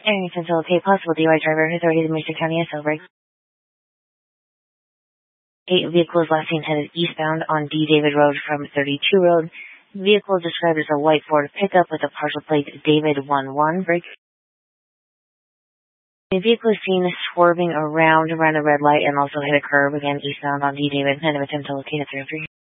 Arrington Philip, possible DUI driver, authorities in Mercer County, SL break. 8 vehicles last seen headed eastbound on D. David Road from 32 Road. Vehicle described as a white Ford pickup with a partial plate David 11 break. The vehicle is seen swerving around the red light and also hit a curb again eastbound on D. David. 9 of attempt to locate a 303.